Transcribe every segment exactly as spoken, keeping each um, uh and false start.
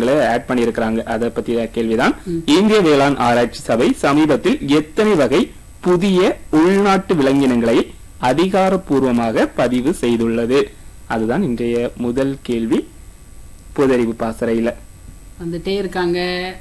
விலங்கினங்களை add பண்ணியிருக்கிறாங்க. அதை பத்திய கேள்விதான். இந்திய வேளாண் ஆராய்ச்சி சபை சமீபத்தில் எத்தனை வகை புதிய உள்நாட்டு விலங்கினங்களை அதிகாரப்பூர்வமாக பதிவு செய்துள்ளது? அதுதான் இன்றைய முதல் கேள்வி. பொதறிவு பாசறையில வந்துட்டே இருக்காங்க.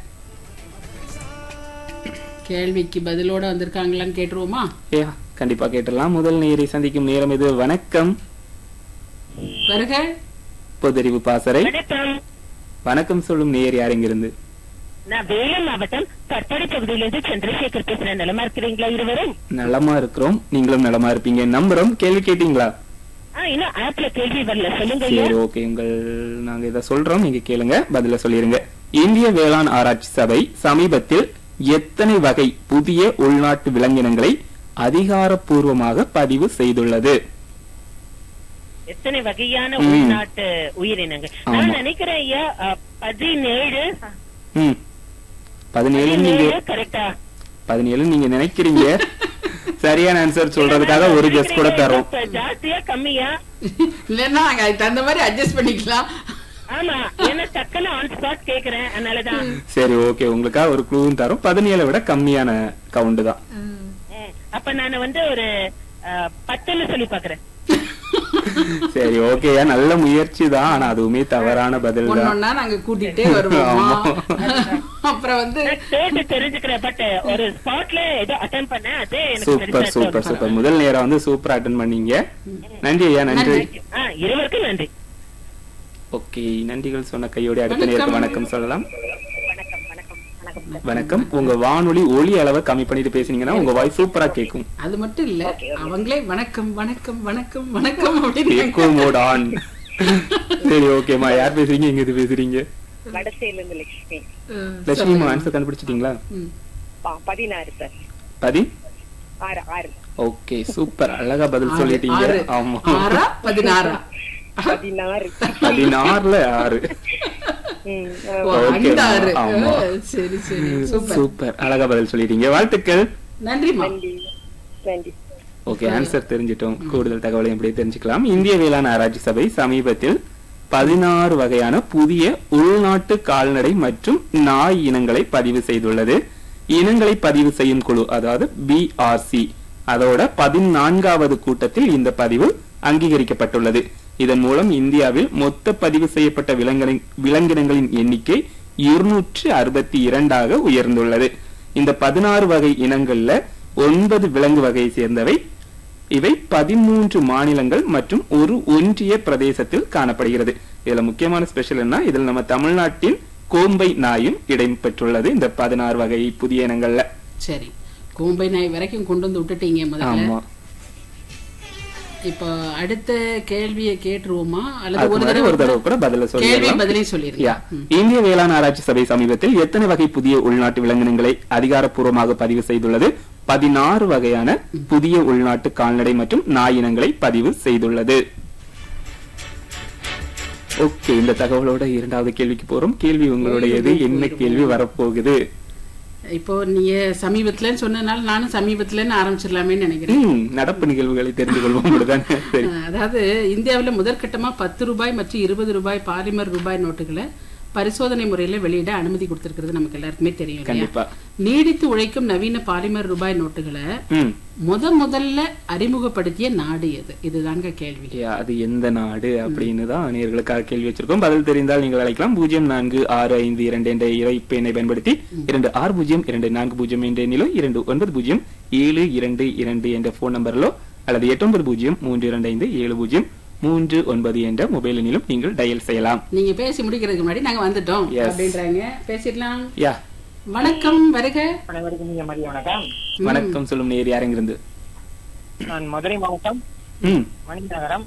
கேள்விக்கு பதிலோட வந்திருக்காங்களான்னு கேட்டுருவோமா? ஏ கண்டிப்பா கேட்டுடலாம். முதல் நேரை சந்திக்கும் நேரம் இது. வணக்கம். வருக. பொதறிவு பாசறை. வணக்கம் சொல்லும் நேர் யார் இங்கிருந்து? நான் வேலூர் மாவட்டம் கற்படை பகுதியிலிருந்து சந்திரசேகர் பேசுறேன். நலமா இருக்கிறீங்களா இருவரும்? நலமா இருக்கிறோம். நீங்களும் நலமா இருப்பீங்க நம்புறோம். கேள்வி கேட்டீங்களா? இன்னும் ஆப்ல கேள்வி வரல, சொல்லுங்க. சரி, ஓகே. உங்கள் நாங்க இத சொல்றோம், நீங்க கேளுங்க, பதில சொல்லிருங்க. இந்திய வேளாண் ஆராய்ச்சி சபை சமீபத்தில் எத்தனை வகை புதிய உள்நாட்டு விலங்கினங்களை அதிகாரப்பூர்வமாக பதிவு செய்துள்ளது? எத்தனை வகையான உள்நாட்டு உயிரினங்கள்? நான் நினைக்கிறேன் ஐயா பதினேழு. ம் பதினேழு நீங்க கரெக்டா? பதினேழு நீங்க நினைக்கிறீங்க. சரியான ஆன்சர் சொல்றதுக்காக ஒரு கெஸ் கூட தரோம். ஜாஸ்தியா கம்மியா? இல்லன்னா அதுக்கு தகுந்த மாதிரி அட்ஜஸ்ட் பண்ணிக்கலாம். ஆமா, ஏன்னா டக்குன்னு ஆன் ஸ்பாட் கேக்குறேன், அதனாலதான். சரி, ஓகே. உங்களுக்காக ஒரு க்ளூவும் தரோம். பதினேழை விட கம்மியான கவுண்ட் தான். அப்ப நான் வந்து ஒரு பத்துன்னு சொல்லி பாக்குறேன். சரி, ஓகே. நல்ல முயற்சி தான், ஆனா அதுவுமே தவறான பதில் தான். நாங்க கூட்டிட்டே வருவோம். அப்புறம் வந்து தெரிஞ்சுக்கிறேன். பட் ஒரு ஸ்பாட்ல ஏதோ அட்டெண்ட் பண்ணேன். அதே சூப்பர் சூப்பர் சூப்பர். முதல் நேரம் வந்து சூப்பரா அட்டெண்ட் பண்ணீங்க. நன்றி ஐயா, நன்றி. இருவருக்கும் நன்றி. ஓகே, நன்றிகள் சொன்ன கையோட அடுத்த நேரத்துக்கு வணக்கம் சொல்லலாம். வணக்கம். உங்க வானொலி ஒலி அளவை கம்மி பண்ணிட்டு பேசுனீங்கன்னா உங்க வாய்ஸ் சூப்பரா கேக்கும். அது மட்டும் இல்ல, அவங்களே வணக்கம் வணக்கம் வணக்கம் வணக்கம் அப்படின்னு எக்கோ மோட் ஆன். சரி, ஓகேமா. யார் பேசுறீங்க? எங்க இருந்து பேசுறீங்க? வடசேல இருந்து லட்சுமி. லட்சுமிமா, ஆன்சர் கண்டுபிடிச்சிட்டீங்களா? பதினாறு சார். பதி ஆறு ஆறு. Okay, super. அழகா பதில் சொல்லிட்டீங்க. ஆமா, பதினாறு பதினாறு பதினாறுல ஆறு. சூப்பர், அழகா பதில் சொல்லிட்டீங்க. வாழ்த்துக்கள். நன்றிமா. Okay, answer தெரிஞ்சிட்டோம். கூடுதல் தகவலை எப்படி தெரிஞ்சுக்கலாம். இந்திய வேளாண் ஆராய்ச்சி சபை சமீபத்தில் பதினாறு வகையான புதிய உள்நாட்டு கால்நடை மற்றும் நாய் இனங்களை பதிவு செய்துள்ளது. இனங்களை பதிவு செய்யும் குழு, அதாவது பி ஆர் சி, அதோட பதினான்காவது கூட்டத்தில் இந்த பதிவு அங்கீகரிக்கப்பட்டுள்ளது. இதன் மூலம் இந்தியாவில் மொத்த பதிவு செய்யப்பட்ட விலங்கின விலங்கினங்களின் எண்ணிக்கை இருநூற்று அறுபத்தி இரண்டாக உயர்ந்துள்ளது. இந்த பதினாறு வகை இனங்கள்ல ஒன்பது விலங்கு வகையை சேர்ந்தவை. இவை பதிமூன்று மாநிலங்கள் மற்றும் ஒரு ஒன்றிய பிரதேசத்தில் காணப்படுகிறது. இதுல முக்கியமான ஸ்பெஷல் என்ன, இதில் நம்ம தமிழ்நாட்டின் கோம்பை நாயும் இடம்பெற்றுள்ளது இந்த பதினாறு வகை புதிய இனங்கள்ல. சரி, கோம்பை நாய் வரைக்கும் கொண்டு வந்து விட்டுட்டீங்க முதல்ல. இப்போ அடுத்த கேள்வியை கேட்டுருவோமா அல்லது ஒரு தடவை ஒரு தடவை கூட பதில சொல்லிடலாம்? பதிலையும் சொல்லிருங்க. இந்திய வேளாண் ஆராய்ச்சி சபை சமீபத்தில் எத்தனை வகை புதிய உள்நாட்டு விலங்கினங்களை அதிகாரப்பூர்வமாக பதிவு செய்துள்ளது? பதினாறு வகையான புதிய உள்நாட்டு கால்நடை மற்றும் நாய் இனங்களை பதிவு செய்துள்ளது. ஓகே, இந்த தகவலோட இரண்டாவது கேள்விக்கு போறோம். கேள்வி உங்களுடையது. என்ன கேள்வி வரப்போகுது? இப்போ நீங்க சமீபத்துல சொன்னதுனால நானும் சமீபத்துலன்னு ஆரம்பிச்சிடலாமே நினைக்கிறேன். நடப்பு நிகழ்வுகளை தெரிந்து கொள்வோம். அதாவது இந்தியாவில முதற்கட்டமா பத்து ரூபாய் மற்றும் இருபது ரூபாய் பாலிமர் ரூபாய் நோட்டுகளை பரிசோதனை முறையில வெளியிட அனுமதி கொடுத்திருக்கிறது நமக்கு எல்லாருக்குமே தெரியும். கண்டிப்பா. நீடித்து உழைக்கும் நவீன பாலிமர் ரூபாய் நோட்டுகளை முத முதல்ல அறிமுகப்படுத்திய நாடு எது? இதுதாங்க கேள்வி. அது எந்த நாடு அப்படின்னு தான் நேயர்களுக்காக கேள்வி வச்சிருக்கோம். பதில் தெரிந்தால் நீங்கள் அழைக்கலாம். பூஜ்ஜியம் நான்கு ஆறு ஐந்து இரண்டு என்ற இறைப்பு எண்ணை பயன்படுத்தி இரண்டு ஆறு பூஜ்ஜியம் இரண்டு நான்கு பூஜ்ஜியம் என்ற எண்ணிலோ இரண்டு ஒன்பது பூஜ்ஜியம் ஏழு இரண்டு இரண்டு என்ற போன் நம்பரிலோ அல்லது எட்டு ஒன்பது பூஜ்ஜியம் மூன்று இரண்டு ஐந்து ஏழு பூஜ்ஜியம் மூன்று ஒன்பது என்ற மொபைல் எண்ணிலும் நீங்கள் டயல் செய்யலாம். நீங்க பேசி முடிக்கிறதுக்கு முன்னாடி நாங்க வந்துட்டோம் அப்படின்றாங்க. பேசிடலாம். யா, வணக்கம். வருக. வணக்கம் சொல்லும் நேர் யாரெங்கிருந்து? நான் மதுரை மாவட்டம் மணிநகரம்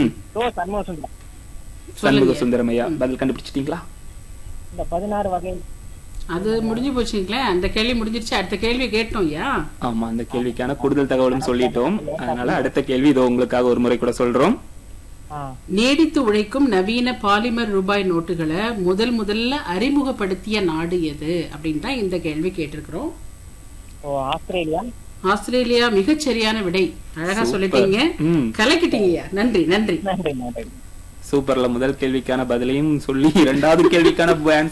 சண்முக சுந்தரம் ஐயா. பதில் கண்டுபிடிச்சிட்டீங்களா? இந்த பதினாறு வகை அது முடிஞ்சு போச்சுங்களே. அந்த கேள்வி முடிஞ்சிருச்சு. அடுத்த கேள்வி கேட்டோம். ஐயா, ஆமா, அந்த கேள்விக்கான கூடுதல் தகவலும் சொல்லிட்டோம். அதனால அடுத்த கேள்வி இதோ உங்களுக்காக ஒரு முறை கூட சொல்றோம். நீடித்து உழைக்கும் நவீன பாலிமர் ரூபாய் நோட்டுகளை முதல் முதல்ல அறிமுகப்படுத்திய நாடு எது அப்படின்னு தான் இந்த கேள்வி கேட்டிருக்கிறோம். ஆஸ்திரேலியா. ஆஸ்திரேலியா மிகச் சரியான விடை. அழகா சொல்லிட்டீங்க, கலக்கிட்டீங்க. நன்றி நன்றி. சூப்பர்ல முதல் கேள்விக்கான பதிலையும் சொல்லி இரண்டாவது கேள்விக்கான